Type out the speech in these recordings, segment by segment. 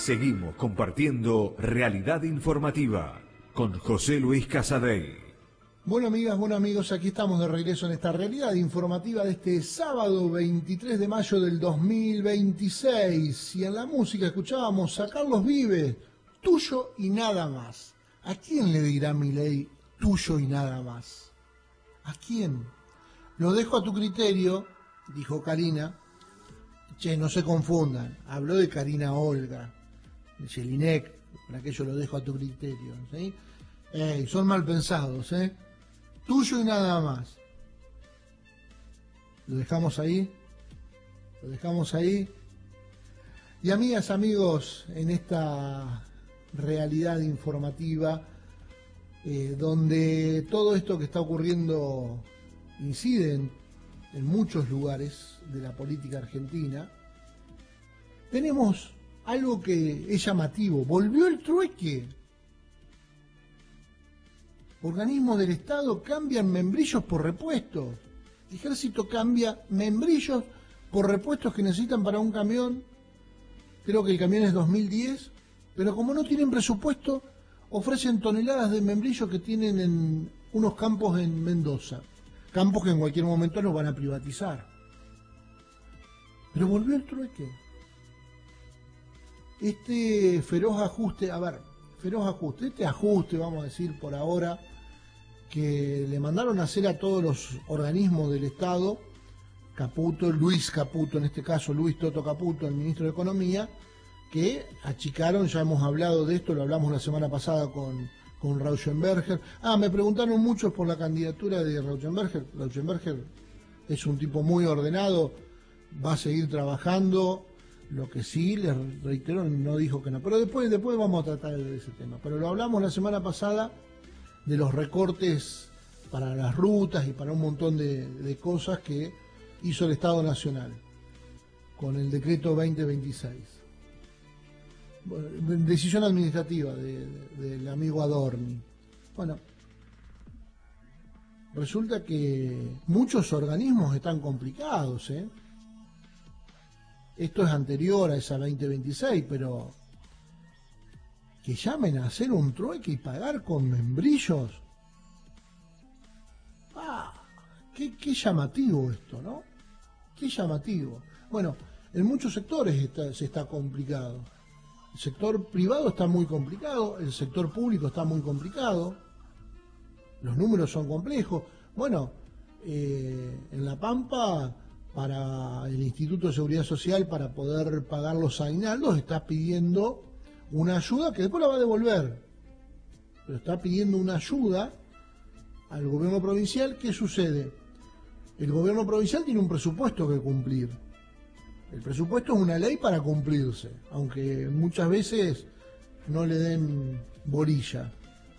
Seguimos compartiendo Realidad Informativa con José Luis Casadei. Bueno, amigas, bueno, amigos, aquí estamos de regreso en esta Realidad Informativa de este sábado 23 de mayo del 2026. Y en la música escuchábamos a Carlos Vives, Tuyo y Nada Más. ¿A quién le dirá Milei tuyo y nada más? ¿A quién? Lo dejo a tu criterio, dijo Karina. Che, no se confundan, habló de Karina Olga, de Jelinek, para que yo lo dejo a tu criterio, ¿sí? Son mal pensados, ¿eh? Tuyo y nada más. Lo dejamos ahí. Lo dejamos ahí. Y amigas, amigos, en esta realidad informativa, donde todo esto que está ocurriendo incide en muchos lugares de la política argentina, tenemos algo que es llamativo. Volvió el trueque. Organismos del Estado cambian membrillos por repuestos. Ejército cambia membrillos por repuestos que necesitan para un camión. Creo que el camión es 2010, pero como no tienen presupuesto, ofrecen toneladas de membrillos que tienen en unos campos en Mendoza. Campos que en cualquier momento los van a privatizar. Pero volvió el trueque. Este feroz ajuste, este ajuste, vamos a decir por ahora, que le mandaron a hacer a todos los organismos del Estado, Caputo, Luis Caputo, en este caso Luis Toto Caputo, el ministro de Economía, que achicaron, ya hemos hablado de esto, lo hablamos la semana pasada con Rauschenberger. Me preguntaron muchos por la candidatura de Rauschenberger. Rauschenberger es un tipo muy ordenado, va a seguir trabajando. Lo que sí, les reitero, no dijo que no. Pero después vamos a tratar de ese tema. Pero lo hablamos la semana pasada de los recortes para las rutas y para un montón de cosas que hizo el Estado Nacional con el decreto 2026. Bueno, decisión administrativa del amigo Adorni. Bueno, resulta que muchos organismos están complicados, ¿eh? Esto es anterior a esa 2026, pero que llamen a hacer un trueque y pagar con membrillos. Qué llamativo esto, ¿no? Qué llamativo. Bueno, en muchos sectores se está complicado. El sector privado está muy complicado, el sector público está muy complicado, los números son complejos. Bueno, en La Pampa, para el Instituto de Seguridad Social, para poder pagar los aguinaldos, está pidiendo una ayuda que después la va a devolver, pero está pidiendo una ayuda al gobierno provincial. ¿Qué sucede? El gobierno provincial tiene un presupuesto que cumplir. El presupuesto es una ley para cumplirse, aunque muchas veces no le den bolilla,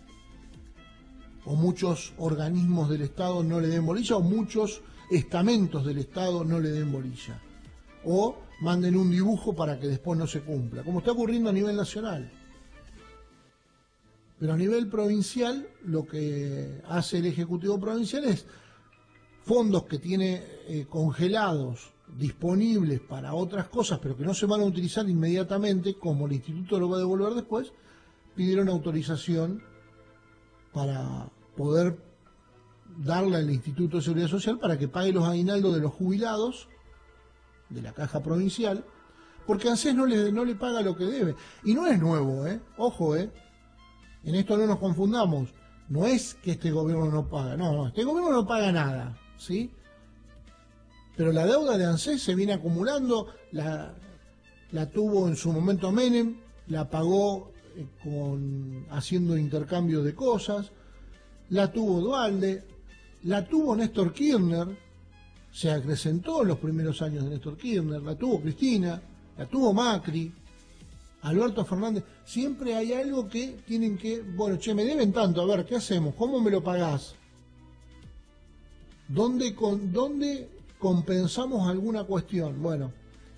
o muchos organismos del Estado no le den bolilla, o muchos estamentos del Estado no le den bolilla, o manden un dibujo para que después no se cumpla, como está ocurriendo a nivel nacional. Pero a nivel provincial, lo que hace el Ejecutivo Provincial es fondos que tiene congelados, disponibles para otras cosas, pero que no se van a utilizar inmediatamente, como el Instituto lo va a devolver después, pidieron autorización para poder darle al Instituto de Seguridad Social para que pague los aguinaldos de los jubilados de la caja provincial, porque ANSES no le paga lo que debe. Y no es nuevo, ojo, en esto no nos confundamos. No es que este gobierno no paga, no, este gobierno no paga nada, ¿sí? Pero la deuda de ANSES se viene acumulando, la tuvo en su momento Menem, la pagó haciendo intercambio de cosas, la tuvo Duhalde, la tuvo Néstor Kirchner, se acrecentó en los primeros años de Néstor Kirchner, la tuvo Cristina, la tuvo Macri, Alberto Fernández. Siempre hay algo que tienen que, bueno, me deben tanto, a ver, ¿qué hacemos? ¿Cómo me lo pagás? ¿Dónde compensamos alguna cuestión? Bueno,